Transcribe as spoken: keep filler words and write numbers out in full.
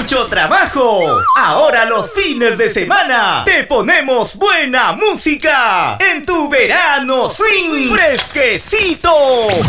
mucho trabajo. Ahora los fines de semana te ponemos buena música en tu verano swing fresquecito.